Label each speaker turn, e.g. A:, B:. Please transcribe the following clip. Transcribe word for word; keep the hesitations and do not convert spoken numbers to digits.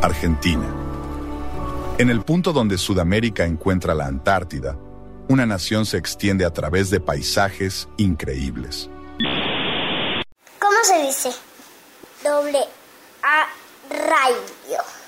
A: Argentina. En el punto donde Sudamérica encuentra la Antártida, una nación se extiende a través de paisajes increíbles.
B: ¿Cómo se dice? Doble A radio.